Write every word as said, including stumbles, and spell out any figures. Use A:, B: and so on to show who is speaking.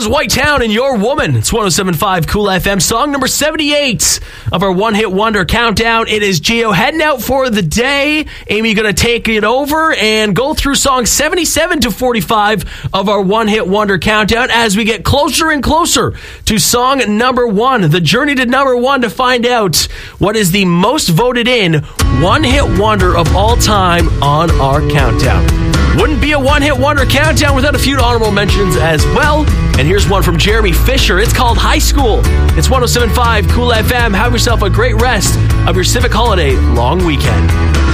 A: was White Town and Your Woman. It's one oh seven point five Cool F M. Song number seventy-eight of our One Hit Wonder Countdown. It is Gio heading out for the day. Amy going to take it over and go through songs seventy-seven to forty-five of our One Hit Wonder Countdown as we get closer and closer to song number one. The journey to number one to find out what is the most voted in One Hit Wonder of all time on our countdown. Wouldn't be a one-hit wonder countdown without a few honorable mentions as well. And here's one from Jeremy Fisher. It's called High School. It's one oh seven point five Cool F M. Have yourself a great rest of your civic holiday long weekend.